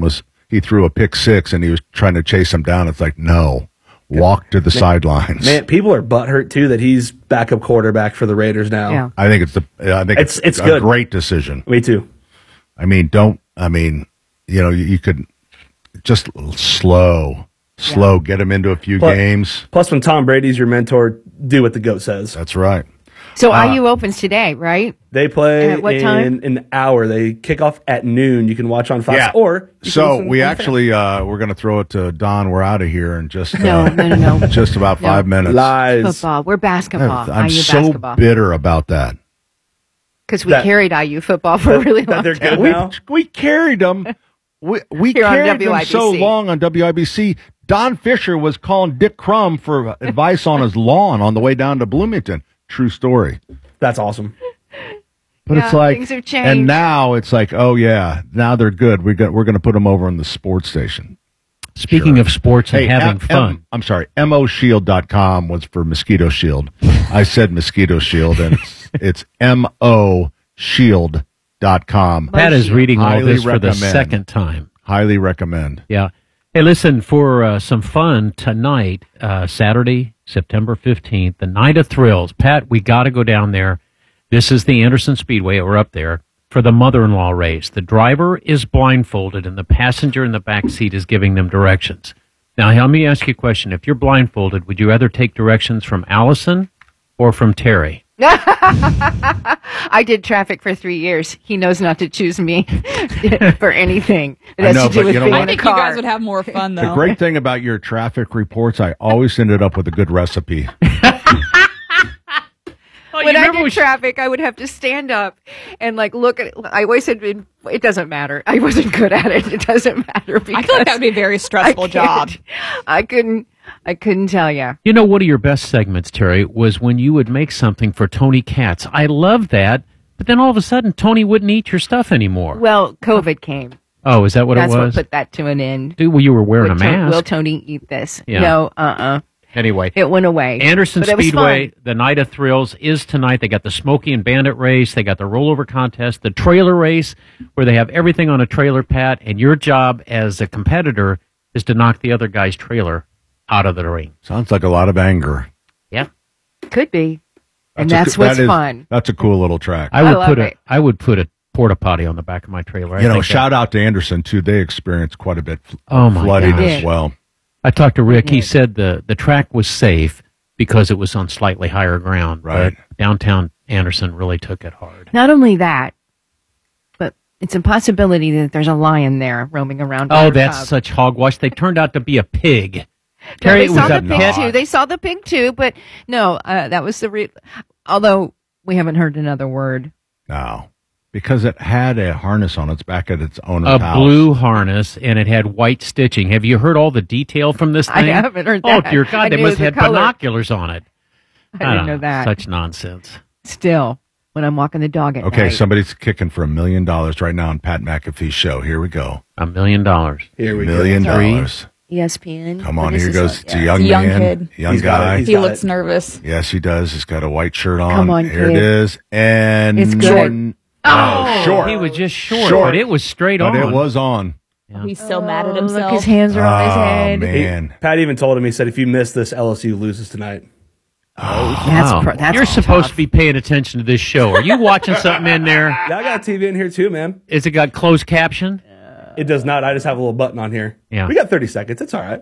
he threw a pick six and he was trying to chase him down. It's like, no, walk to the sidelines. Man, people are butthurt too that he's backup quarterback for the Raiders now. Yeah. I think it's a good. great decision. Me too. You could just slow, get him into a few games. Plus, when Tom Brady's your mentor, do what the GOAT says. That's right. So IU opens today, right? They play at what time? in an hour. They kick off at noon. You can watch on Fox. Yeah. Or So we actually we're going to throw it to Don. We're out of here in just No. just about 5 minutes. Lies. Football. We're basketball. I'm IU so basketball. bitter about that. Because we carried IU football for a really long they're time. good now. We carried them. We Here on carried them WIBC. so long on WIBC. Don Fisher was calling Dick Crum for advice on his lawn on the way down to Bloomington. True story. That's awesome. But it's like, things have changed. and now it's like, oh yeah, now they're good. We're going to put them over on the sports station. Speaking of sports and having fun. I'm sorry, MOShield.com was for Mosquito Shield. I said Mosquito Shield, and it's MOShield.com. Pat is reading all Highly this for the recommend. second time. Highly recommend. Yeah. Hey, listen, for some fun tonight, Saturday, September 15th, the Night of Thrills. Pat, we got to go down there. This is the Anderson Speedway. We're up there for the mother-in-law race. The driver is blindfolded, and the passenger in the back seat is giving them directions. Now, let me ask you a question. If you're blindfolded, would you rather take directions from Allison or from Terry? I did traffic for 3 years. He knows not to choose me for anything. It has to do with being I in a think you car. guys would have more fun, though. The great thing about your traffic reports, I always ended up with a good recipe. When I did traffic, I would have to stand up and look at it. I always said, it doesn't matter. I wasn't good at it. It doesn't matter. I feel like that would be a very stressful job. I couldn't tell you. You know, one of your best segments, Terry, was when you would make something for Tony Katz. I love that. But then all of a sudden, Tony wouldn't eat your stuff anymore. Well, COVID came. Oh, is that what That's it was? what put that to an end. Dude, well, you were wearing a mask. Will Tony eat this? Yeah. No, Anyway. It went away. Anderson But it was Speedway, fun. the Night of Thrills is tonight. They got the Smokey and Bandit race. They got the rollover contest, the trailer race, where they have everything on a trailer, Pat. And your job as a competitor is to knock the other guy's trailer out of the ring. Sounds like a lot of anger. Yeah. Could be. And that's what's fun. That's a cool little track. I would put a porta potty on the back of my trailer. Shout out to Anderson too. They experienced quite a bit Oh, my flooding God. as well. I talked to Rick. He said the track was safe because it was on slightly higher ground. Right. But downtown Anderson really took it hard. Not only that, but it's a possibility that there's a lion there roaming around. Oh, that's such hogwash. They turned out to be a pig. Terry, they it was saw a the pig pet. too. They saw the pig too, but no, that was the although we haven't heard another word. No, because it had a harness on its back at its owner's A house. blue harness, and it had white stitching. Have you heard all the detail from this I thing? haven't heard Oh, that. dear I God, they knew must the have color. binoculars on it. I didn't don't know that. Such nonsense. Still, when I'm walking the dog at Okay, night. somebody's kicking for $1 million right now on Pat McAfee's show. Here we go. $1 million. Here we $1 million. go. ESPN. Come on, What is here this goes. on? It's a Yeah. young It's a young man, kid. young He's got it. guy. He's He got looks it. nervous. Yes, he does. He's got a white shirt on. Come on, Here kid. it is. And It's good. Jordan. Oh, short. He was just short, Short. but it was straight But on. it was on. He's so mad at Look, himself. his hands are on his Oh, head. man. Pat even told him, he said, if you miss this, LSU loses tonight. Wow. That's You're supposed tough. to be paying attention to this show. Are you watching something in there? Yeah, I got a TV in here too, man. Is it got closed caption? It does not. I just have a little button on here. Yeah. We got 30 seconds. It's all right.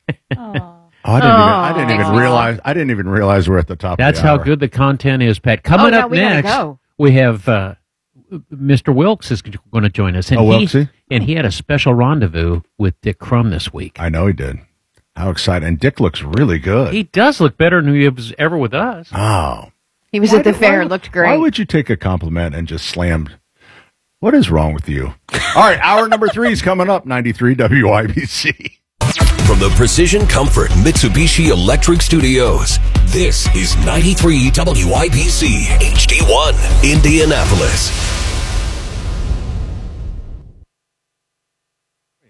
I didn't even realize we're at the top. That's of the how hour. good the content is, Pat. Coming now up we gotta next, go. we have Mr. Wilkes is going to join us. And Wilkesy? And he had a special rendezvous with Dick Crum this week. I know he did. How exciting! And Dick looks really good. He does look better than he was ever with us. Oh, He was at the fair. Looked great. Why would you take a compliment and just slam? What is wrong with you? All right, hour number 3 is coming up. 93 WIBC. From the Precision Comfort Mitsubishi Electric Studios, this is 93 WIBC HD1 Indianapolis.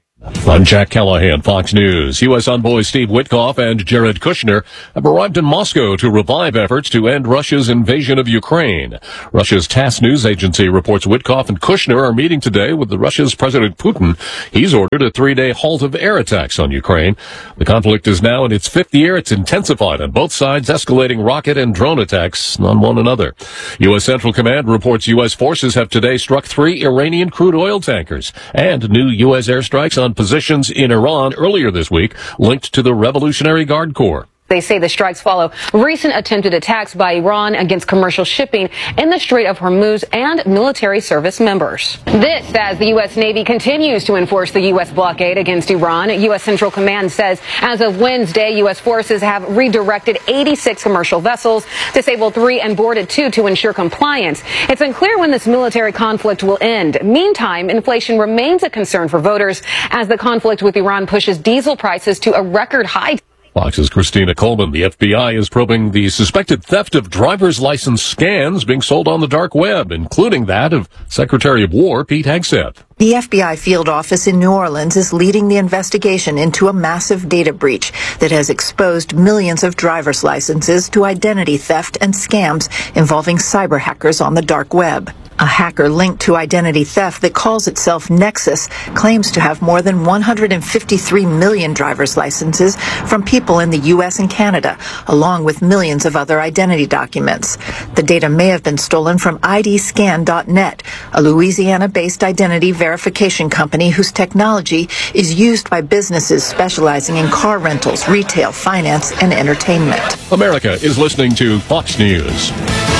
I'm Jack Callahan, Fox News. U.S. envoys Steve Witkoff and Jared Kushner have arrived in Moscow to revive efforts to end Russia's invasion of Ukraine. Russia's TASS news agency reports Witkoff and Kushner are meeting today with Russia's President Putin. He's ordered a 3-day halt of air attacks on Ukraine. The conflict is now in its 5th year. It's intensified on both sides, escalating rocket and drone attacks on one another. U.S. Central Command reports U.S. forces have today struck 3 Iranian crude oil tankers and new U.S. airstrikes on positions in Iran earlier this week linked to the Revolutionary Guard Corps. They say the strikes follow recent attempted attacks by Iran against commercial shipping in the Strait of Hormuz and military service members. This as the U.S. Navy continues to enforce the U.S. blockade against Iran. U.S. Central Command says as of Wednesday, U.S. forces have redirected 86 commercial vessels, disabled 3 and boarded 2 to ensure compliance. It's unclear when this military conflict will end. Meantime, inflation remains a concern for voters as the conflict with Iran pushes diesel prices to a record high. Fox's Christina Coleman. The FBI is probing the suspected theft of driver's license scans being sold on the dark web, including that of Secretary of War Pete Hegseth. The FBI field office in New Orleans is leading the investigation into a massive data breach that has exposed millions of driver's licenses to identity theft and scams involving cyber hackers on the dark web. A hacker linked to identity theft that calls itself Nexus claims to have more than 153 million driver's licenses from people in the U.S. and Canada, along with millions of other identity documents. The data may have been stolen from IDScan.net, a Louisiana-based identity verification company whose technology is used by businesses specializing in car rentals, retail, finance, and entertainment. America is listening to Fox News.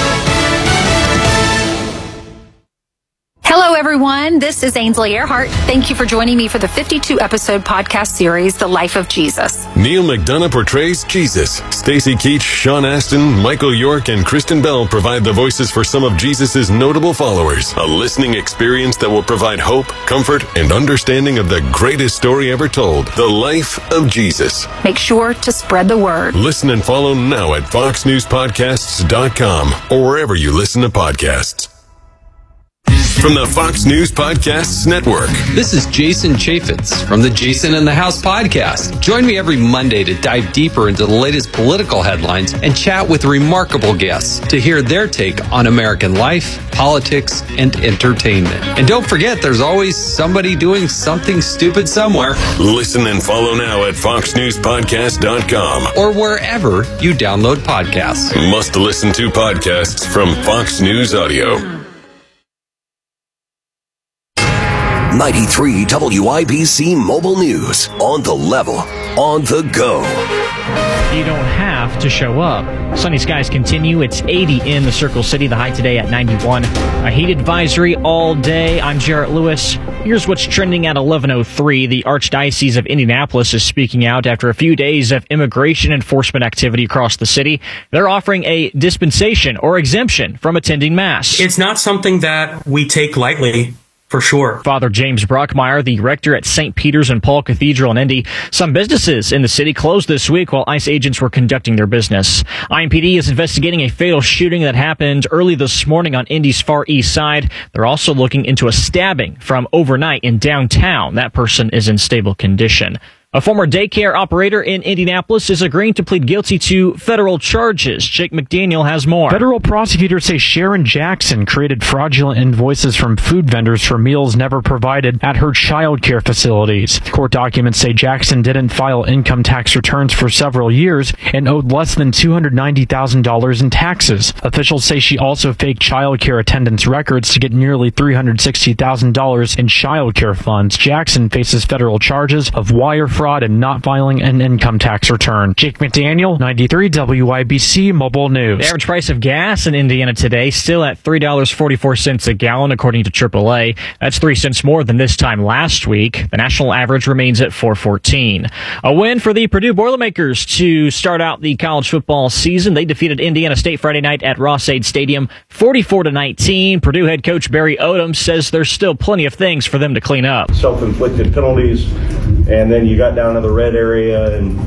Hello, everyone. This is Ainsley Earhart. Thank you for joining me for the 52-episode podcast series, The Life of Jesus. Neil McDonough portrays Jesus. Stacey Keach, Sean Astin, Michael York, and Kristen Bell provide the voices for some of Jesus' notable followers. A listening experience that will provide hope, comfort, and understanding of the greatest story ever told, The Life of Jesus. Make sure to spread the word. Listen and follow now at foxnewspodcasts.com or wherever you listen to podcasts. From the Fox News Podcasts Network. This is Jason Chaffetz from the Jason in the House podcast. Join me every Monday to dive deeper into the latest political headlines and chat with remarkable guests to hear their take on American life, politics, and entertainment. And don't forget, there's always somebody doing something stupid somewhere. Listen and follow now at foxnewspodcast.com or wherever you download podcasts. Must listen to podcasts from Fox News Audio. 93 WIBC Mobile News. On the level, on the go. You don't have to show up. Sunny skies continue. It's 80 in the Circle City. The high today at 91. A heat advisory all day. I'm Jarrett Lewis. Here's what's trending at 11:03. The Archdiocese of Indianapolis is speaking out after a few days of immigration enforcement activity across the city. They're offering a dispensation or exemption from attending Mass. It's not something that we take lightly. For sure. Father James Brockmeyer, the rector at St. Peter's and Paul Cathedral in Indy. Some businesses in the city closed this week while ICE agents were conducting their business. IMPD is investigating a fatal shooting that happened early this morning on Indy's Far East Side. They're also looking into a stabbing from overnight in downtown. That person is in stable condition. A former daycare operator in Indianapolis is agreeing to plead guilty to federal charges. Jake McDaniel has more. Federal prosecutors say Sharon Jackson created fraudulent invoices from food vendors for meals never provided at her child care facilities. Court documents say Jackson didn't file income tax returns for several years and owed less than $290,000 in taxes. Officials say she also faked child care attendance records to get nearly $360,000 in child care funds. Jackson faces federal charges of wire fraud and not filing an income tax return. Jake McDaniel, 93 WIBC Mobile News. The average price of gas in Indiana today still at $3.44 a gallon, according to AAA. That's 3 cents more than this time last week. The national average remains at $4.14. A win for the Purdue Boilermakers to start out the college football season. They defeated Indiana State Friday night at Ross-Ade Stadium, 44-19. Purdue head coach Barry Odom says there's still plenty of things for them to clean up. Self-inflicted penalties, and then you got down to the red area and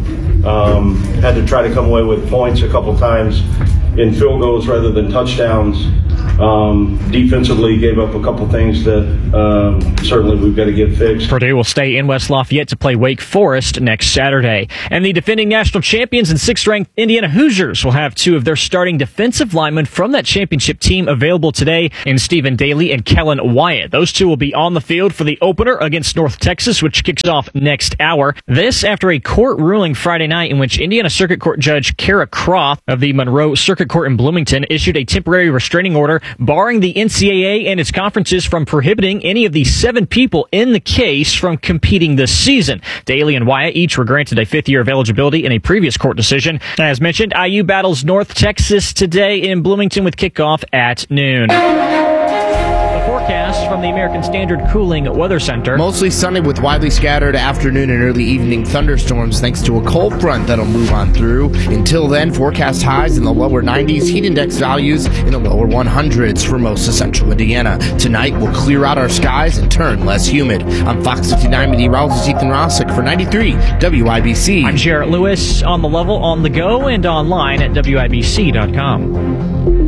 had to try to come away with points a couple times in field goals rather than touchdowns. Defensively, gave up a couple things that certainly we've got to get fixed. Purdue will stay in West Lafayette to play Wake Forest next Saturday. And the defending national champions and 6th-ranked Indiana Hoosiers will have 2 of their starting defensive linemen from that championship team available today in Stephen Daly and Kellen Wyatt. Those 2 will be on the field for the opener against North Texas, which kicks off next hour. This after a court ruling Friday night in which Indiana Circuit Court Judge Kara Croft of the Monroe Circuit Court in Bloomington issued a temporary restraining order barring the NCAA and its conferences from prohibiting any of the 7 people in the case from competing this season. Daly and Wyatt each were granted a 5th year of eligibility in a previous court decision. As mentioned, IU battles North Texas today in Bloomington with kickoff at noon. Forecast from the American Standard Cooling Weather Center. Mostly sunny with widely scattered afternoon and early evening thunderstorms thanks to a cold front that'll move on through. Until then, forecast highs in the lower 90s, heat index values in the lower 100s for most of central Indiana. Tonight, we'll clear out our skies and turn less humid. I'm Fox 59 meteorologist Ethan Rossick for 93 WIBC. I'm Jarrett Lewis on the level, on the go, and online at WIBC.com.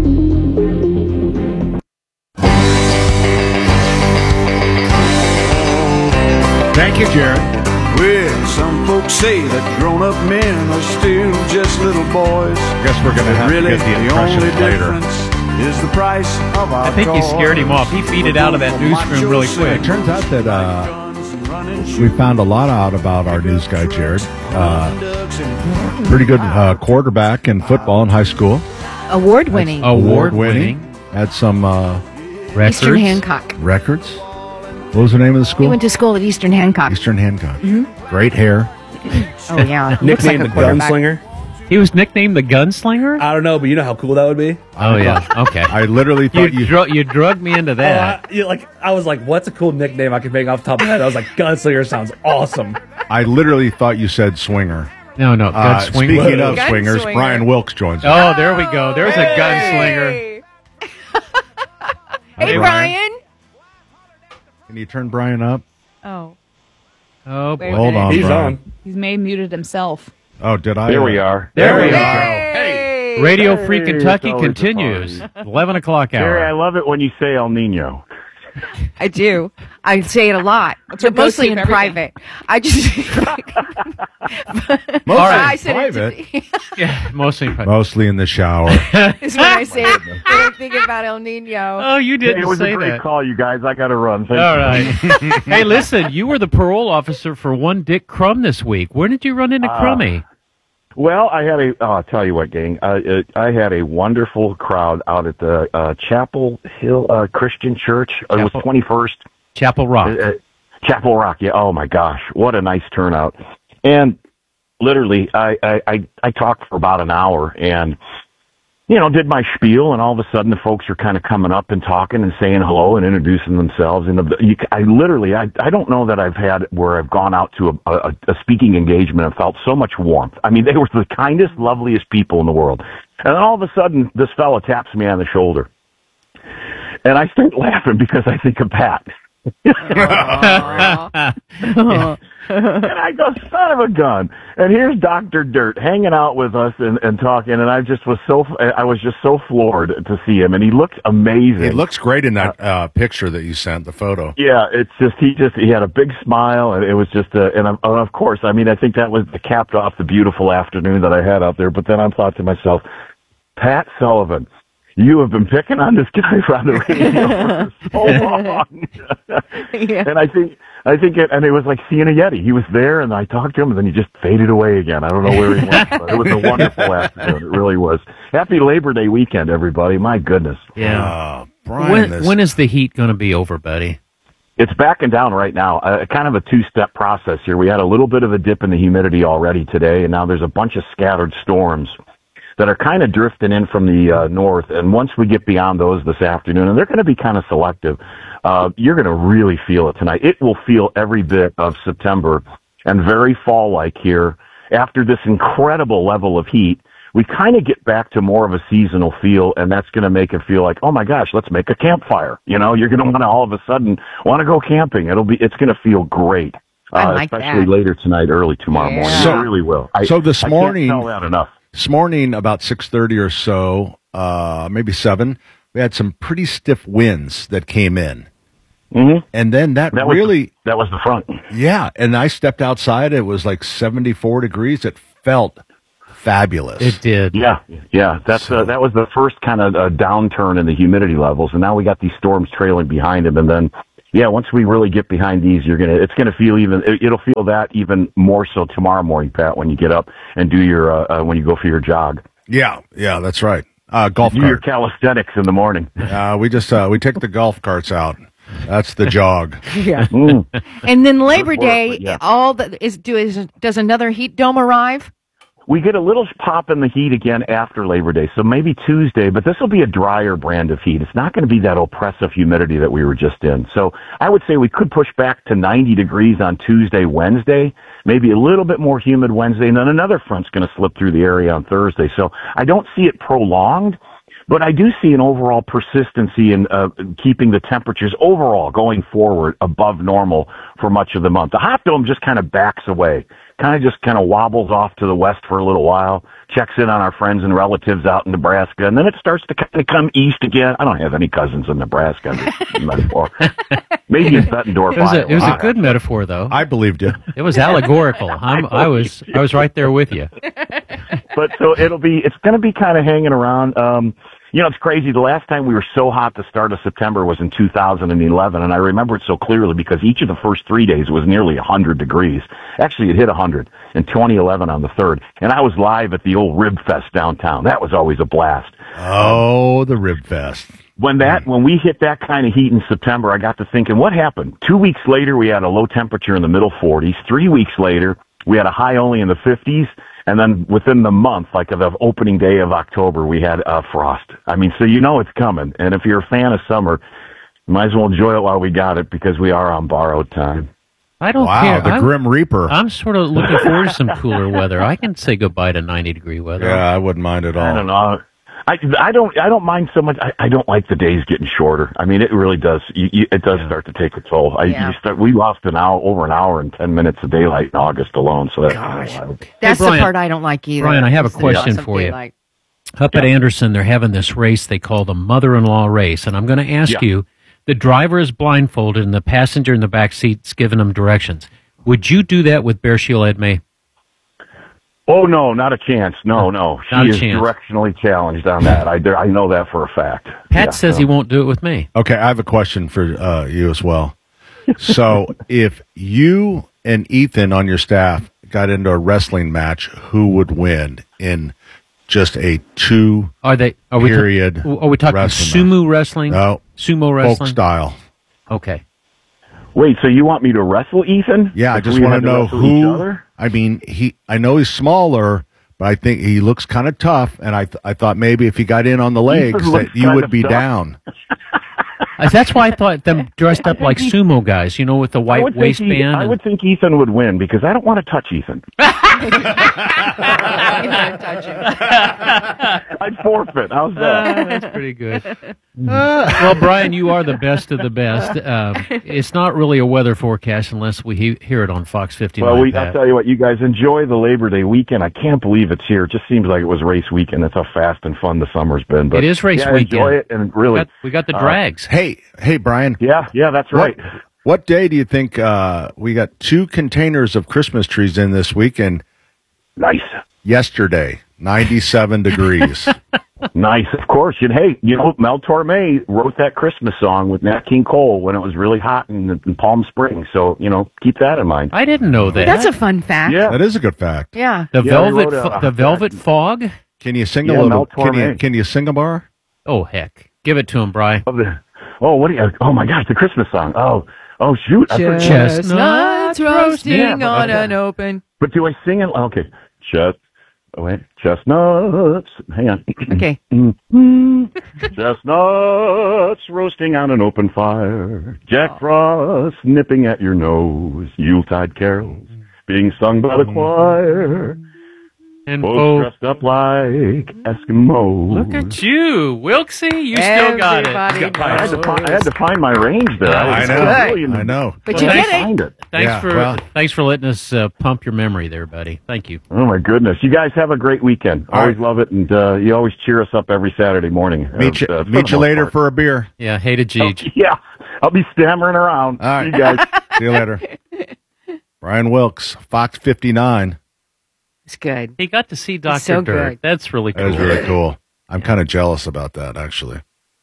Thank you, Jared. Well, some folks say that grown-up men are still just little boys. I guess we're going to have really, to get the only impressions later. difference is the price of our I think he scared him off. He feeded out of that newsroom really quick. It turns out that we found a lot out about our news guy, Jared. Pretty good quarterback in football in high school. Award-winning. Award-winning. Had some records. Eastern Hancock. Records. What was the name of the school? He went to school at Eastern Hancock. Eastern Hancock. Mm-hmm. Great hair. Oh, yeah. Nicknamed the Gunslinger. He was nicknamed the Gunslinger? I don't know, but you know how cool that would be? Oh, yeah. Okay. I literally thought you drug me into that. I was like, what's a cool nickname I could make off the top of my head? I was like, Gunslinger sounds awesome. I literally thought you said swinger. No, Gunslinger. Speaking of swingers, Brian Wilkes joins us. Oh, there we go. There's a gunslinger. Hey, Brian. Can you turn Brian up? Oh. Oh, boy. Hold on, He's Brian. on. He's muted himself. Oh, did I? There we are. There we go. Hey. Radio Free Kentucky continues. 11 o'clock hour. Jerry, I love it when you say El Nino. I do. I say it a lot, but mostly in private. I just Mostly I said private. Yeah, mostly in private. Mostly in the shower. Is when I say it. When I'm thinking about El Nino. Oh, you didn't It was say a great that. call, you guys. I got to run. Thank All you. right. Hey, listen, you were the parole officer for one Dick Crum this week. Where did you run into Crummy? Well, I had I'll tell you what, gang. I had a wonderful crowd out at the Chapel Hill Christian Church. It was 21st. Chapel Rock. Chapel Rock, yeah. Oh, my gosh. What a nice turnout. And literally, I talked for about an hour and, did my spiel, and all of a sudden the folks are kind of coming up and talking and saying hello and introducing themselves. And I don't know that I've had where I've gone out to a speaking engagement and felt so much warmth. I mean, they were the kindest, loveliest people in the world. And then all of a sudden, this fella taps me on the shoulder. And I start laughing because I think of Pat. And I go, son of a gun. And here's Dr. Dirt hanging out with us and talking, and I was just so floored to see him, and he looked amazing. He looks great in that picture that you sent, the photo. Yeah, he had a big smile, and it was just and of course, I mean, I think that was capped off the beautiful afternoon that I had out there, but then I thought to myself, Pat Sullivan, you have been picking on this guy on the radio for so long. Yeah. And I think it was like seeing a Yeti. He was there, and I talked to him, and then he just faded away again. I don't know where he went, but it was a wonderful afternoon. It really was. Happy Labor Day weekend, everybody. My goodness. Yeah. Brian, when is the heat going to be over, buddy? It's backing down right now. Kind of a two-step process here. We had a little bit of a dip in the humidity already today, and now there's a bunch of scattered storms that are kind of drifting in from the north. And once we get beyond those this afternoon, and they're going to be kind of selective, you're going to really feel it tonight. It will feel every bit of September and very fall-like here. After this incredible level of heat, we kind of get back to more of a seasonal feel, and that's going to make it feel like, oh my gosh, let's make a campfire. You're going to want to all of a sudden want to go camping. It's going to feel great. I like especially that. later tonight, early tomorrow morning. So- It really will. So this morning, I can't tell that enough. This morning, about 6:30 or so, maybe 7, we had some pretty stiff winds that came in. Mm-hmm. And then that was the front. Yeah, and I stepped outside. It was like 74 degrees. It felt fabulous. It did. Yeah. That was the first kind of downturn in the humidity levels, and now we got these storms trailing behind them. And then, once we really get behind these, it's gonna feel it'll feel that even more so tomorrow morning, Pat, when you get up and do your when you go for your jog. Yeah, that's right. Golf do cart. your calisthenics in the morning. We take the golf carts out. That's the jog. Yeah. Mm. And then Labor Day, Yeah. does another heat dome arrive? We get a little pop in the heat again after Labor Day, so maybe Tuesday, but this will be a drier brand of heat. It's not going to be that oppressive humidity that we were just in. So I would say we could push back to 90 degrees on Tuesday, Wednesday, maybe a little bit more humid Wednesday, and then another front's going to slip through the area on Thursday. So I don't see it prolonged, but I do see an overall persistency in keeping the temperatures overall going forward above normal for much of the month. The hot dome just kind of backs away. Kind of wobbles off to the west for a little while, checks in on our friends and relatives out in Nebraska, and then it starts to kind of come east again. I don't have any cousins in Nebraska. I'm just metaphor. Maybe in Bettendorf. It was a good metaphor, though. I believed you. It was allegorical. I was right there with you. But so it's going to be kind of hanging around. It's crazy. The last time we were so hot, the start of September, was in 2011, and I remember it so clearly because each of the first 3 days was nearly 100 degrees. Actually, it hit 100 in 2011 on the 3rd, and I was live at the old Rib Fest downtown. That was always a blast. Oh, the Rib Fest. When we hit that kind of heat in September, I got to thinking, what happened? 2 weeks later, we had a low temperature in the middle 40s. 3 weeks later, we had a high only in the 50s. And then within the month, like of the opening day of October, we had frost. I mean, so it's coming. And if you're a fan of summer, you might as well enjoy it while we got it because we are on borrowed time. I don't care. The Grim Reaper. I'm sort of looking forward to some cooler weather. I can say goodbye to 90-degree weather. Yeah, I wouldn't mind at all. I don't know. I don't mind so much. I don't like the days getting shorter. I mean, it really does. It does start to take a toll. We lost over an hour and 10 minutes of daylight in August alone. So that's the part I don't like either. Brian, I have a question for you. Up at Anderson, they're having this race they call the mother-in-law race, and I'm going to ask you. The driver is blindfolded, and the passenger in the back seat's giving them directions. Would you do that with Bear Shield Edmay? Oh, no, not a chance. No. She is directionally challenged on that. I know that for a fact. Pat says he won't do it with me. Okay, I have a question for you as well. So if you and Ethan on your staff got into a wrestling match, who would win in just a period? Are we talking sumo wrestling? No. Sumo wrestling? Folk style. Okay. Wait, so you want me to wrestle Ethan? Yeah, I just want to know who. I mean, I know he's smaller, but I think he looks kind of tough, and I thought maybe if he got in on the legs that you would be down. That's why I thought them dressed up like sumo guys, with the white waistband. I would think Ethan would win because I don't want to touch Ethan. I'd forfeit. How's that? That's pretty good. Well, Brian, you are the best of the best. It's not really a weather forecast unless we hear it on Fox 59. Well, I'll tell you what, you guys enjoy the Labor Day weekend. I can't believe it's here. It just seems like it was race weekend. That's how fast and fun the summer's been. But it is race weekend. Enjoy it, and really, we got the drags. Hey, Brian. Yeah, that's right. What day do you think we got 2 containers of Christmas trees in this week? And nice. Yesterday, 97 degrees. Nice, of course. Mel Torme wrote that Christmas song with Nat King Cole when it was really hot in Palm Springs. So, keep that in mind. I didn't know that. That's a fun fact. Yeah. That is a good fact. Yeah. The Velvet Fog? Can you sing a little? Can you sing a bar? Oh, heck. Give it to him, Brian. Oh my gosh, the Christmas song. Oh shoot. Chestnuts roasting on an open. But do I sing it? Okay. Chestnuts. Hang on. Okay. Chestnuts roasting on an open fire. Jack Frost nipping at your nose. Yuletide carols being sung by the choir. And Folks dressed up like Eskimos. Look at you, Wilksy. You still got it. I had to find my range there. I know. But you get it. Thanks for letting us pump your memory there, buddy. Thank you. Oh my goodness! You guys have a great weekend. Always love it, and you always cheer us up every Saturday morning. Meet you later for a beer. Yeah, hey to Jeej. Yeah, I'll be stammering around. All right, see you guys. See you later. Brian Wilkes, Fox 59. It's good. He got to see Dr. So Dirk. good. That's really cool. That is really cool. I'm kind of jealous about that, actually.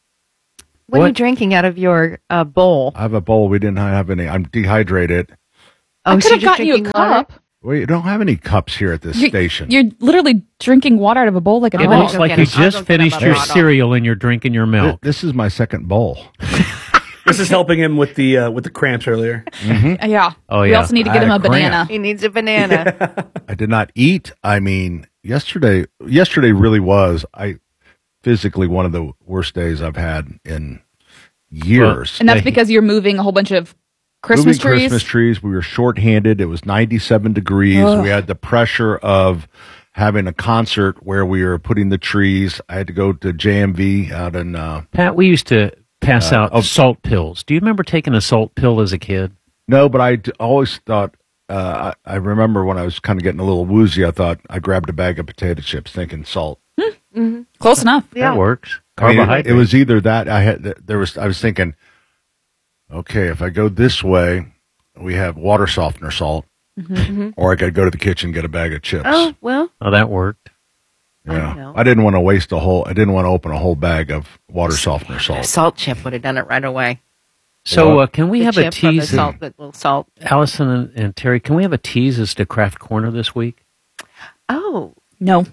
What are you drinking out of your bowl? I have a bowl. We didn't have any. I'm dehydrated. I could have gotten you a cup. Well, you don't have any cups here at this station. You're literally drinking water out of a bowl like a It bowl. looks like you just finished your cereal and you're drinking your milk. This is my second bowl. This is helping him with the cramps earlier. Mm-hmm. Yeah. Oh, We yeah. also need to I get had him a a banana. He needs a banana. I did not eat. I mean, yesterday really was physically one of the worst days I've had in years. And that's because you're moving a whole bunch of Christmas trees. Christmas trees. We were shorthanded. It was 97 degrees. Ugh. We had the pressure of having a concert where we were putting the trees. I had to go to JMV out in Pat, we used to pass out salt pills. Do you remember taking a salt pill as a kid? No, but I always thought, I remember when I was kind of getting a little woozy, I thought I grabbed a bag of potato chips thinking salt. Mm-hmm. Close enough. That works. I mean, Carbohydrate. it was either that I was thinking, okay, if I go this way, we have water softener salt, or I got to go to the kitchen and get a bag of chips. Oh, well. Oh, that worked. Yeah. I didn't want to I didn't want to open a whole bag of water softener salt. A salt chip would have done it right away. So can we The have a chip from the tease? salt, the little salt. Allison and Terry, can we have a tease as to Craft Corner this week? Oh. No.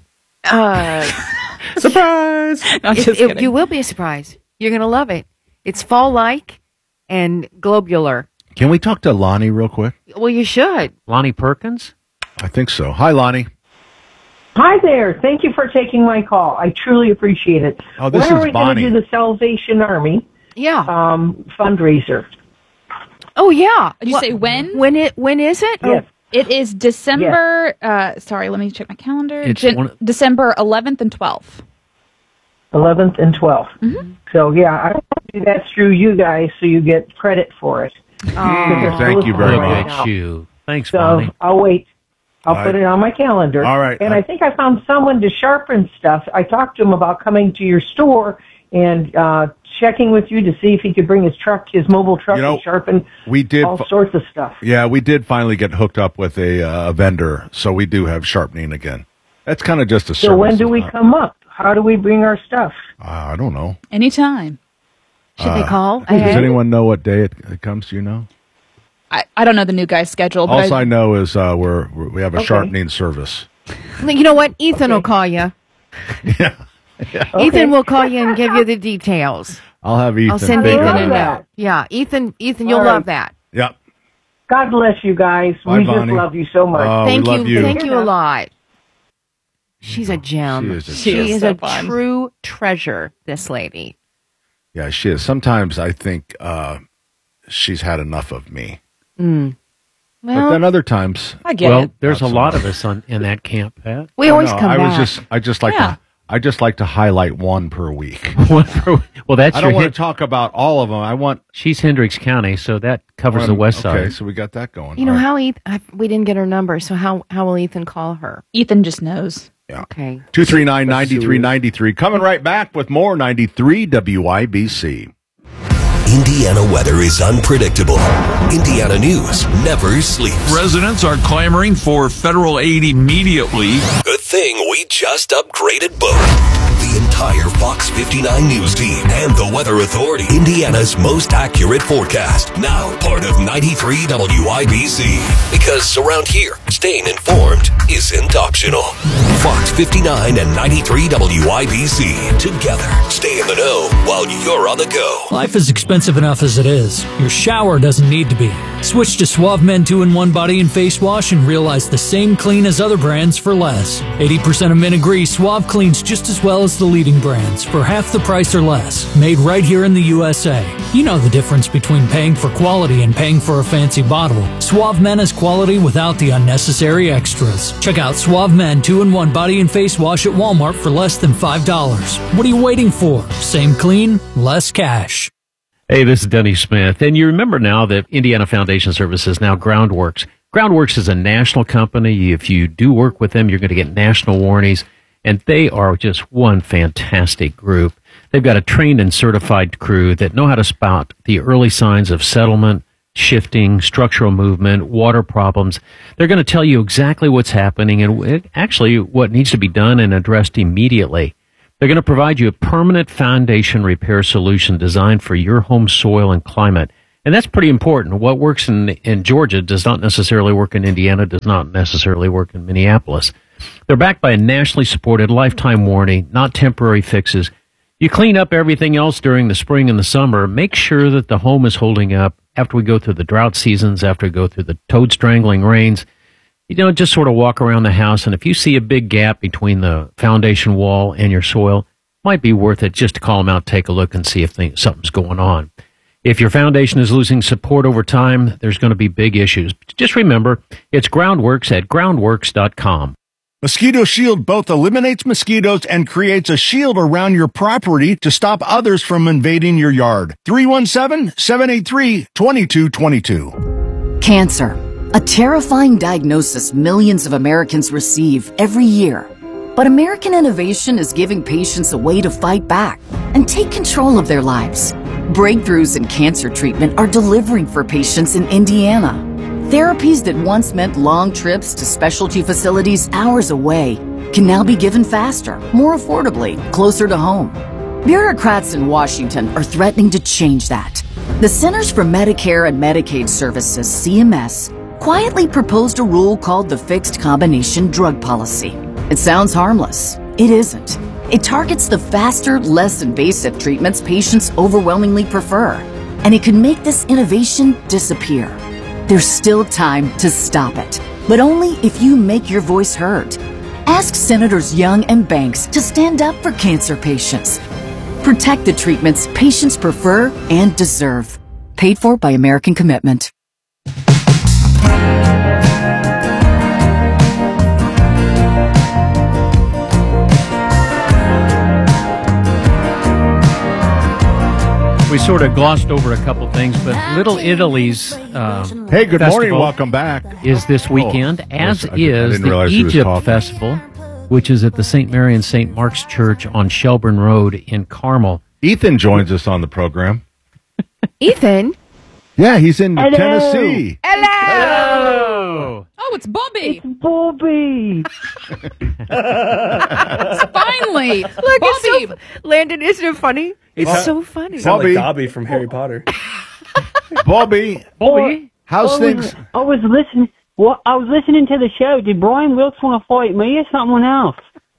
Surprise! I'm just kidding. You will be surprised. You're going to love it. It's fall-like and globular. Can we talk to Lonnie real quick? Well, you should. Lonnie Perkins? I think so. Hi, Lonnie. Hi there. Thank you for taking my call. I truly appreciate it. Oh, this when is are we Bonnie. going to do the Salvation Army fundraiser? Oh, yeah. Did you say when? When is it? Yes. It is December. Sorry, let me check my calendar. It's December 11th and 12th. 11th and 12th. Mm-hmm. So, yeah, I do that through you guys so you get credit for it. Thank you very Right much. now. You. Thanks, So Bonnie. I'll wait. I'll All put right. it on my calendar. All right. And I think I found someone to sharpen stuff. I talked to him about coming to your store and checking with you to see if he could bring his mobile truck, and sharpen we did all sorts of stuff. Yeah, we did finally get hooked up with a vendor, so we do have sharpening again. That's kind of just a service. So when do we come up? How do we bring our stuff? I don't know. Anytime. Should they call? Does anyone know what day it comes? Do you know? I don't know the new guy's schedule. But All I know is we have a Okay. sharpening service. You know what? Ethan will call you. Ethan will call you and give you the details. I'll have Ethan. I'll send figure Ethan it a out. note. Yeah, Ethan, you'll All right. love that. Yep. God bless you guys. Bye, we Bonnie. just love you so much. Oh, Thank we love you. you. Thank you a lot. She's a gem. She is a fun. true treasure, this lady. Yeah, she is. Sometimes I think she's had enough of me. Mm. But Well, then other times, I get Well, it. there's Not a so lot much. of us in that camp, Pat. we always No, come back. I just like Yeah. I just like to highlight one per week. Well, that's I your don't want hit. to talk about all of them. I want She's Hendricks County, so that covers the west side. Okay, so we got that going. You know All right. how we didn't get her number, so how will Ethan call her? Ethan just knows. Yeah. Okay. 239-9393. Coming right back with more 93 WIBC. Indiana weather is unpredictable. Indiana news never sleeps. Residents are clamoring for federal aid immediately. Good thing we just upgraded both. The entire Fox 59 News team and the Weather Authority. Indiana's most accurate forecast. Now part of 93 WIBC. Because around here, staying informed isn't optional. Fox 59 and 93 WIBC. Together, stay in the know while you're on the go. Life is expensive enough as it is. Your shower doesn't need to be. Switch to Suave Men 2-in-1 Body and Face Wash and realize the same clean as other brands for less. 80% of men agree Suave cleans just as well as the leading leading brands for half the price or less, made right here in the USA. You know the difference between paying for quality and paying for a fancy bottle. Suave Men is quality without the unnecessary extras. Check out Suave Men 2-in-1 Body and Face Wash at Walmart for less than $5. What are you waiting for? Same clean, less cash. Hey, this is Denny Smith, and you remember now that Indiana Foundation Services, now Groundworks. Groundworks is a national company. If you do work with them, you're going to get national warranties, and they are just one fantastic group. They've got a trained and certified crew that know how to spot the early signs of settlement, shifting, structural movement, water problems. They're going to tell you exactly what's happening and actually what needs to be done and addressed immediately. They're going to provide you a permanent foundation repair solution designed for your home soil and climate. And that's pretty important. What works in Georgia does not necessarily work in Indiana, does not necessarily work in Minneapolis. They're backed by a nationally supported lifetime warranty, not temporary fixes. You clean up everything else during the spring and the summer. Make sure that the home is holding up after we go through the drought seasons, after we go through the toad strangling rains. You know, just sort of walk around the house, and if you see a big gap between the foundation wall and your soil, it might be worth it just to call them out, take a look, and see if something's going on. If your foundation is losing support over time, there's going to be big issues. Just remember, it's Groundworks at groundworks.com. Mosquito Shield both eliminates mosquitoes and creates a shield around your property to stop others from invading your yard. 317-783-2222. Cancer. A terrifying diagnosis millions of Americans receive every year. But American innovation is giving patients a way to fight back and take control of their lives. Breakthroughs in cancer treatment are delivering for patients in Indiana. Therapies that once meant long trips to specialty facilities hours away can now be given faster, more affordably, closer to home. Bureaucrats in Washington are threatening to change that. The Centers for Medicare and Medicaid Services, CMS, quietly proposed a rule called the Fixed Combination Drug Policy. It sounds harmless. It isn't. It targets the faster, less invasive treatments patients overwhelmingly prefer, and it could make this innovation disappear. There's still time to stop it, but only if you make your voice heard. Ask Senators Young and Banks to stand up for cancer patients. Protect the treatments patients prefer and deserve. Paid for by American Commitment. We sort of glossed over a couple things, but Little Italy's Hey, good morning. Welcome back. Is this weekend, as I is didn't the realize he was Egypt talking. Festival, which is at the St. Mary and St. Mark's Church on Shelburne Road in Carmel. Ethan joins us on the program. Ethan? Yeah, he's in Hello. Tennessee. Oh, it's Bobby. It's Bobby. Finally. Look, Bobby. it's so, Landon, isn't it funny? It's so funny. You sound Bobby. like Dobby from Harry Potter. Bobby, how's things? I was listening. What I was listening to the show. Did Brian Wilkes want to fight me or someone else?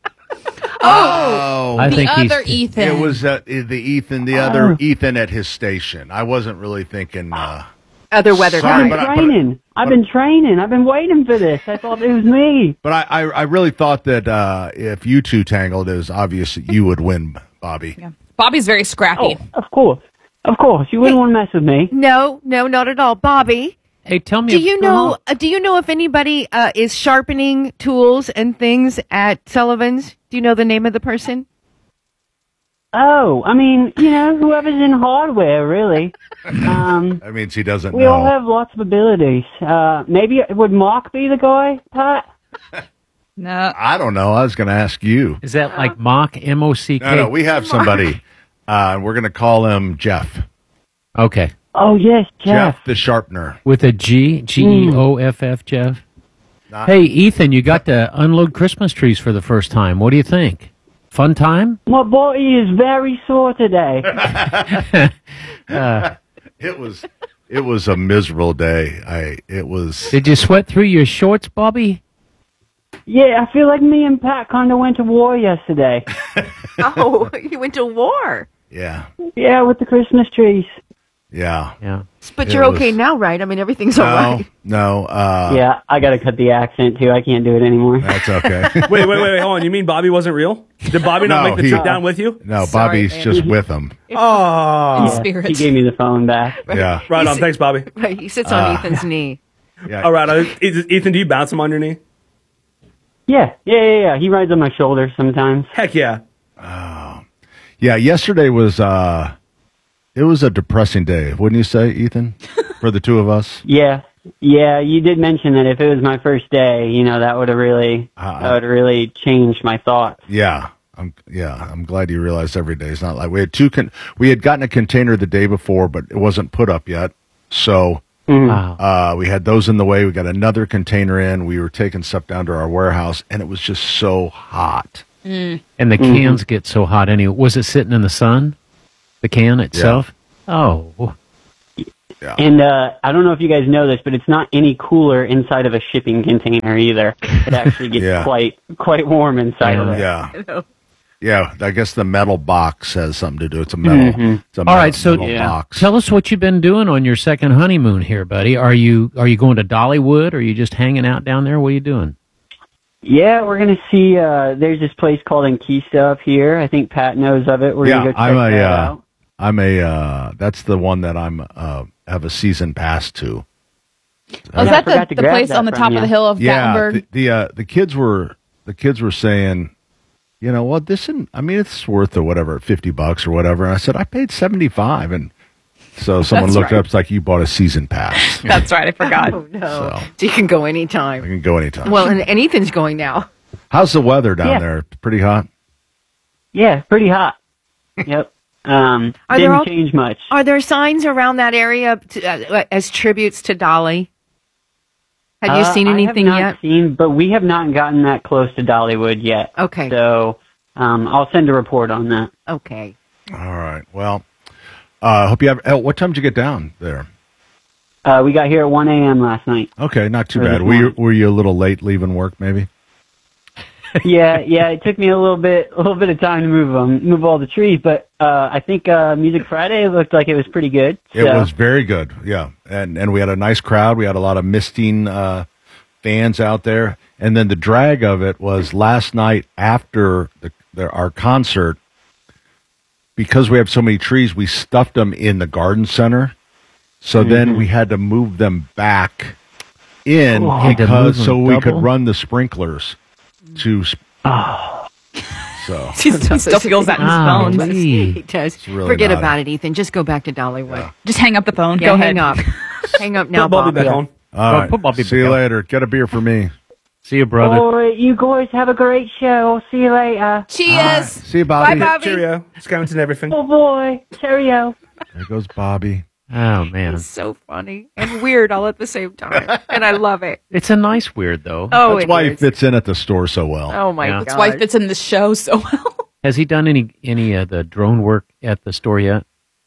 Oh, I the think other Ethan. It was the other Ethan at his station. I wasn't really thinking. Other weather Sorry, guy. but I've been training. I've been waiting for this. I thought it was me. But I really thought that if you two tangled, it was obvious that you would win, Bobby. Yeah. Bobby's very scrappy. Oh, of course. Of course. You wouldn't want to mess with me. No, not at all. Bobby, Hey, tell me. do you know if anybody is sharpening tools and things at Sullivan's? Do you know the name of the person? Oh, I mean, whoever's in hardware, really. That means he doesn't We know. all have lots of abilities. Maybe would Mark be the guy, Pat? No. I don't know. I was going to ask you. Is that like Mock, M-O-C-K? No, we have somebody. We're going to call him Jeff. Okay. Oh, yes, Jeff the Sharpener. With a G, G-E-O-F-F, Jeff. Hey, Ethan, you got to unload Christmas trees for the first time. What do you think? Fun time? My body is very sore today. It was a miserable day. Did you sweat through your shorts, Bobby? Yeah, I feel like me and Pat kind of went to war yesterday. Oh, you went to war. Yeah. Yeah, with the Christmas trees. Yeah. Yeah. But It you're was- okay now, right? I mean, everything's all right. No. Yeah, I got to cut the accent too. I can't do it anymore. That's okay. wait, hold on. You mean Bobby wasn't real? Did Bobby not No, make the he- trip down with you? No, Sorry, Bobby's man. just with him. Oh, Yeah, he gave me the phone back. Yeah. right on. Thanks, Bobby. Right, he sits on Ethan's knee. Yeah. All right, Ethan, do you bounce him on your knee? Yeah. He rides on my shoulder sometimes. Heck yeah. Yeah, yesterday was it was a depressing day, wouldn't you say, Ethan? For the two of us? Yeah. You did mention that if it was my first day, that would have really changed my thoughts. Yeah. I'm glad you realized every day is not like we had we had gotten a container the day before, but it wasn't put up yet. So we had those in the way. We got another container in. We were taking stuff down to our warehouse, and it was just so hot. And the cans get so hot anyway. Was it sitting in the sun? The can itself? Oh. Yeah. And I don't know if you guys know this, but it's not any cooler inside of a shipping container either. It actually gets quite warm inside of it. Yeah. Yeah, I guess the metal box has something to do. It's a metal. It's a All right, so metal box. tell us what you've been doing on your second honeymoon here, buddy. Are you going to Dollywood? Or are you just hanging out down there? What are you doing? Yeah, we're going to see, there's this place called Enkista up here. I think Pat knows of it. We're going to go check that out. That's the one that I'm have a season pass to. Oh, is that the place on the top of the hill of Gatlinburg? The kids were saying, you know what, it's worth whatever, $50 or whatever. And I said, I paid $75, and so someone That's looked right. up. It's like, you bought a season pass. That's right. I forgot. Oh, no. So you can go anytime. I can go anytime. Well, and Ethan's going now. How's the weather down Yeah. there? Pretty hot. Yeah, pretty hot. Yep. there Didn't all- change much. Are there signs around that area as tributes to Dolly? Have you seen anything I have not seen, but we have not gotten that close to Dollywood yet. Okay. So I'll send a report on that. Okay. All right. Well, hope you have. What time did you get down there? We got here at 1 a.m. last night. Okay, not too Or bad. this Were you a little late leaving work, maybe? yeah. It took me a little bit of time to move all the trees, but I think Music Friday looked like it was pretty good. It was very good, yeah. And we had a nice crowd. We had a lot of misting fans out there. And then the drag of it was last night after our concert, because we have so many trees, we stuffed them in the garden center. So then we had to move them back in Had to move because them so we double? could run the sprinklers to. So He still feels that in his bones. He does. really Forget naughty. about it, Ethan. Just go back to Dollywood. Just hang up the phone. Yeah, Go hang ahead. up. Hang up now, Put Bobby Bobby. back on. all right. put Bobby See you back. later. Get a beer for me. See you, brother. All right, you guys have a great show. I'll see you later. Cheers. See you, Bobby. Bye, Bobby. Cheerio. Scouts and everything. Oh boy, cheerio. There goes Bobby. Oh, man. It's so funny and weird all at the same time, and I love it. It's a nice weird, though. Oh, That's it why he is. fits in at the store so well. Oh my Yeah. god. That's why he fits in the show so well. Has he done any of the drone work at the store yet?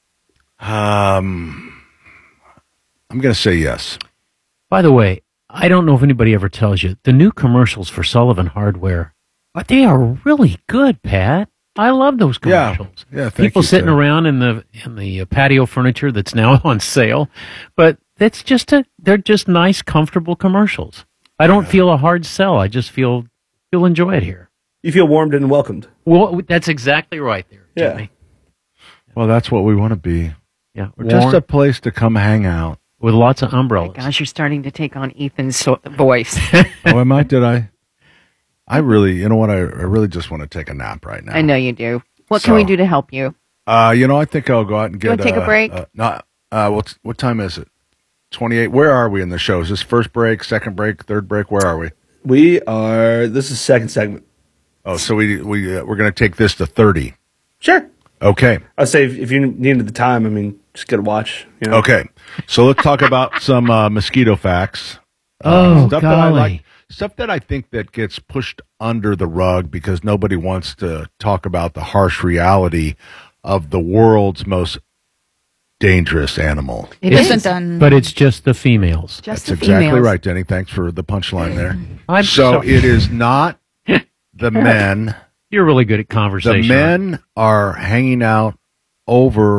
I'm going to say yes. By the way, I don't know if anybody ever tells you, the new commercials for Sullivan Hardware, they are really good, Pat. I love those commercials. Yeah, thank People you, sitting Ted. around in the patio furniture that's now on sale, but that's they're just nice, comfortable commercials. I don't feel a hard sell. I just feel you'll enjoy it here. You feel warmed and welcomed. Well, that's exactly right there, Yeah. Jimmy. Well, that's what we want to be. Yeah, We're just warm a place to come hang out. with lots of umbrellas. Gosh, you're starting to take on Ethan's voice. Oh, am I? Did I? I really, you know what? I really just want to take a nap right now. I know you do. What can we do to help you? I think I'll go out and get. You wanna take a break? What time is it? 28. Where are we in the show? Is this first break, second break, third break? Where are we? This is second segment. Oh, so we're going to take this to 30. Sure. Okay. I'd say if you needed the time, just get a watch. You know? Okay. So let's talk about some mosquito facts. Oh, stuff that I golly. like. Stuff that I think that gets pushed under the rug because nobody wants to talk about the harsh reality of the world's most dangerous animal. It isn't. But it's just the females. Just That's the exactly females. right, Denny. Thanks for the punchline there. I'm So sorry. it is not the men. You're really good at The conversation. men are hanging out over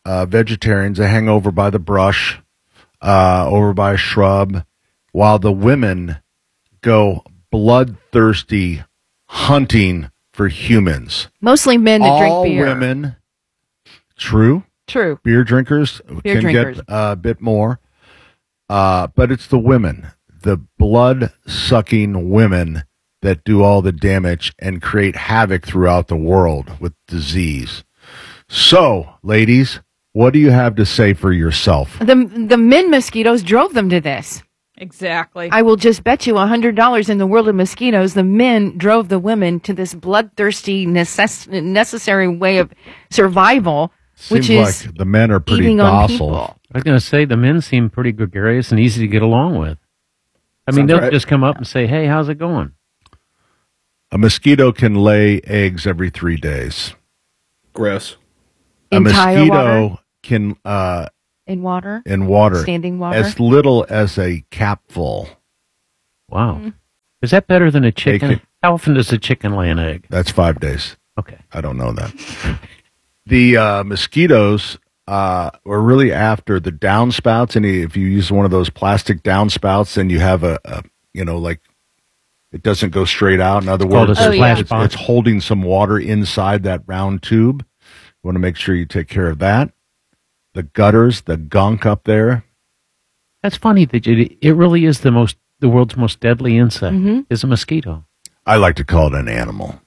vegetarians. They hang over by the brush, over by a shrub, while the women go bloodthirsty hunting for humans. Mostly men that All drink beer. women. True. Beer drinkers Beer can drinkers. get a bit more. But it's the women, the blood-sucking women that do all the damage and create havoc throughout the world with disease. So, ladies, what do you have to say for yourself? The men mosquitoes drove them to this. Exactly. I will just bet you $100 in the world of mosquitoes, the men drove the women to this bloodthirsty, necessary way of survival, which Seems is like the men are pretty eating on docile. people. I was going to say the men seem pretty gregarious and easy to get along with. I mean, Sounds they'll right. just come up and say, "Hey, how's it going?" A mosquito can lay eggs every 3 days. Gross. A Entire mosquito water? can In water? in water Standing water? as little as a capful. Wow. Is that better than a chicken? can- How often does a chicken lay an egg? That's 5 days. Okay. I don't know that. The mosquitoes were really after the downspouts, and if you use one of those plastic downspouts, then you have a like it doesn't go straight out. In other called words, a splash box. it's holding some water inside that round tube. You want to make sure you take care of that. The gutters, the gunk up there. That's funny that it really is the world's most deadly insect Mm-hmm. is a mosquito. I like to call it an animal.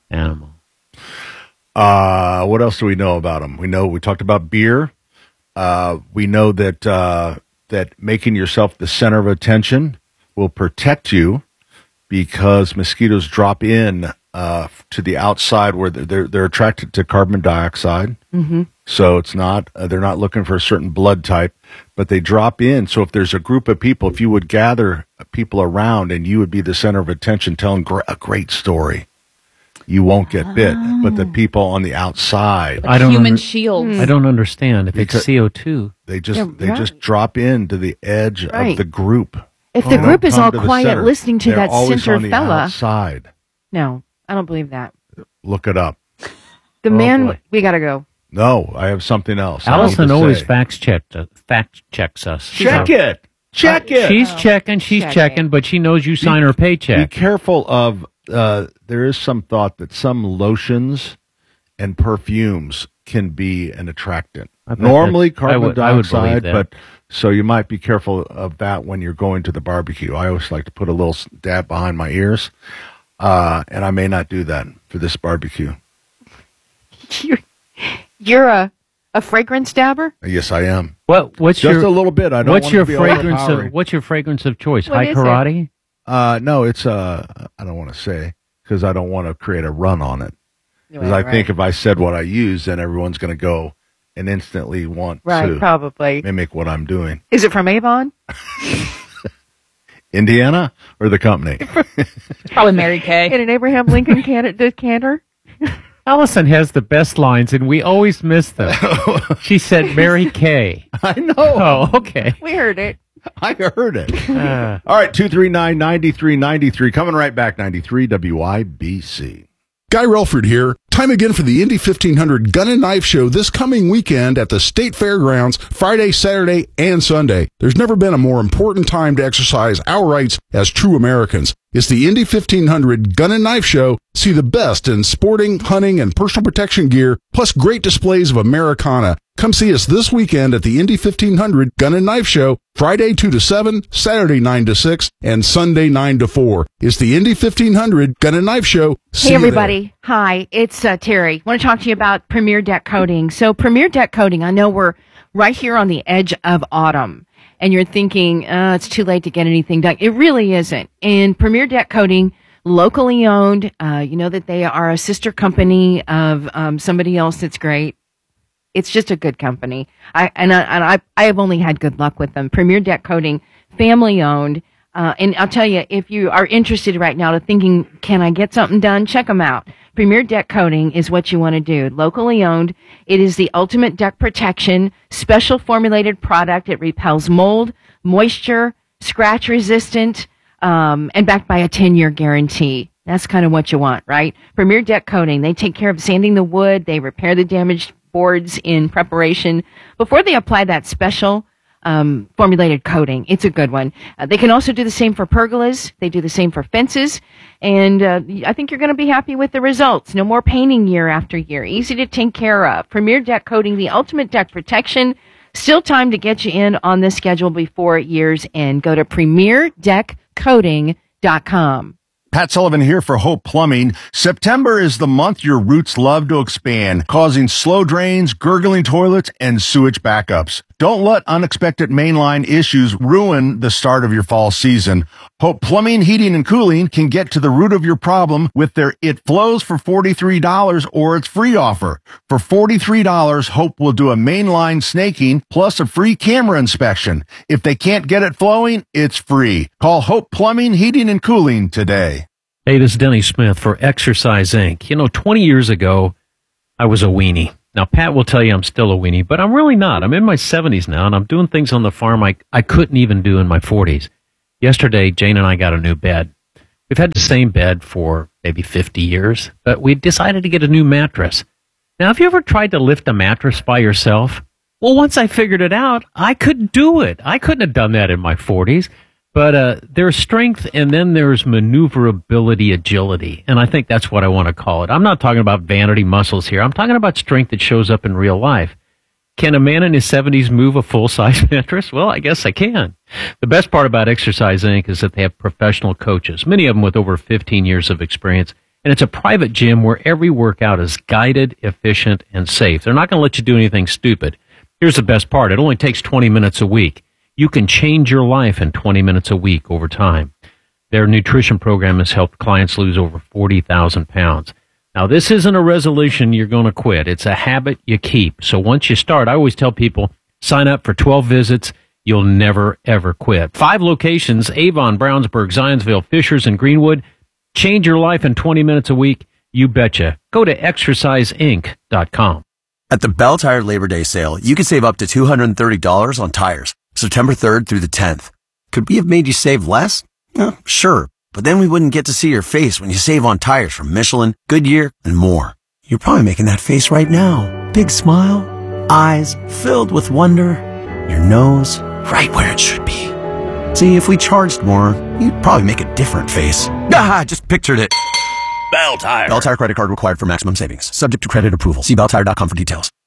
What else do we know about them? We talked about beer. We know that that making yourself the center of attention will protect you because mosquitoes drop in to the outside where they're attracted to carbon dioxide. Mm-hmm. So it's not they're not looking for a certain blood type, but they drop in. So if there's a group of people, if you would gather people around and you would be the center of attention telling a great story, you won't get bit. But the people on the outside, Human shields. I don't understand. If it's Because- CO2, they just Yeah, they right. just drop into the edge Right. of the group. If the They don't group is come all to the quiet center. listening to They're that always center on the fella. outside. No, I don't believe that. Look it up. The Oh, man, boy. we got to go. No, I have something else. I Allison need to always say. fact checks us. Check So- it. Check it. She's checking, she's Check checking, but she knows you sign her Be paycheck. careful of. There is some thought that some lotions and perfumes can be an attractant. I bet Normally that- carbon I would believe dioxide, that. but so you might be careful of that when you're going to the barbecue. I always like to put a little dab behind my ears, and I may not do that for this barbecue. You're a fragrance dabber? Yes, I am. What's Just your a little bit. I don't what's want your it to be fragrance overpowering. of what's your fragrance of choice? What High is it? karate? No, it's I don't want to say because I don't want to create a run on it. Because Right, I think if I said what I use, then everyone's going to go and instantly want Right, to probably. mimic what I'm doing. Is it from Avon? Indiana or the company? Probably Mary Kay. In an Abraham Lincoln decanter? Allison has the best lines, and we always miss them. She said Mary Kay. I know. Oh, okay. We heard it. I heard it. All right, 239-9393. Coming right back, 93 WIBC. Guy Relford here. Time again for the Indy 1500 Gun and Knife Show this coming weekend at the State Fairgrounds, Friday, Saturday, and Sunday. There's never been a more important time to exercise our rights as true Americans. It's the Indy 1500 Gun and Knife Show. See the best in sporting, hunting, and personal protection gear, plus great displays of Americana. Come see us this weekend at the Indy 1500 Gun and Knife Show, Friday 2 to 7, Saturday 9 to 6, and Sunday 9 to 4. It's the Indy 1500 Gun and Knife Show. See Hey, you there. everybody. Hi, it's Terry. I want to talk to you about Premier Deck Coating. So, Premier Deck Coating, I know we're right here on the edge of autumn, and you're thinking, it's too late to get anything done. It really isn't. And Premier Deck Coating, locally owned, you know that they are a sister company of somebody else that's great. It's just a good company. I have only had good luck with them. Premier Deck Coating, family owned. And I'll tell you, if you are interested right now to thinking, can I get something done? Check them out. Premier Deck Coating is what you want to do. Locally owned. It is the ultimate deck protection, special formulated product. It repels mold, moisture, scratch resistant, and backed by a 10-year guarantee. That's kind of what you want, right? Premier Deck Coating. They take care of sanding the wood. They repair the damaged boards in preparation before they apply that special formulated coating. It's a good one. They can also do the same for pergolas. They do the same for fences. And I think you're going to be happy with the results. No more painting year after year. Easy to take care of. Premier Deck Coating, the ultimate deck protection. Still time to get you in on this schedule before year's end. Go to premierdeckcoating.com. Pat Sullivan here for Hope Plumbing. September is the month your roots love to expand, causing slow drains, gurgling toilets, and sewage backups. Don't let unexpected mainline issues ruin the start of your fall season. Hope Plumbing, Heating, and Cooling can get to the root of your problem with their It Flows for $43 or its free offer. For $43, Hope will do a mainline snaking plus a free camera inspection. If they can't get it flowing, it's free. Call Hope Plumbing, Heating, and Cooling today. Hey, this is Denny Smith for Exercise Inc. 20 years ago, I was a weenie. Now, Pat will tell you I'm still a weenie, but I'm really not. I'm in my 70s now, and I'm doing things on the farm I couldn't even do in my 40s. Yesterday, Jane and I got a new bed. We've had the same bed for maybe 50 years, but we decided to get a new mattress. Now, have you ever tried to lift a mattress by yourself? Well, once I figured it out, I couldn't do it. I couldn't have done that in my 40s. But there's strength, and then there's maneuverability, agility, and I think that's what I want to call it. I'm not talking about vanity muscles here. I'm talking about strength that shows up in real life. Can a man in his 70s move a full-size mattress? Well, I guess I can. The best part about Exercise Inc. is that they have professional coaches, many of them with over 15 years of experience, and it's a private gym where every workout is guided, efficient, and safe. They're not going to let you do anything stupid. Here's the best part. It only takes 20 minutes a week. You can change your life in 20 minutes a week over time. Their nutrition program has helped clients lose over 40,000 pounds. Now, this isn't a resolution you're going to quit. It's a habit you keep. So once you start, I always tell people, sign up for 12 visits. You'll never, ever quit. 5 locations, Avon, Brownsburg, Zionsville, Fishers, and Greenwood. Change your life in 20 minutes a week. You betcha. Go to exerciseinc.com. At the Bell Tire Labor Day sale, you can save up to $230 on tires. September 3rd through the 10th. Could we have made you save less? Sure, but then we wouldn't get to see your face when you save on tires from Michelin, Goodyear, and more. You're probably making that face right now. Big smile, eyes filled with wonder, your nose right where it should be. See, if we charged more, you'd probably make a different face. I just pictured it. Bell Tire. Bell Tire credit card required for maximum savings. Subject to credit approval. See belltire.com for details.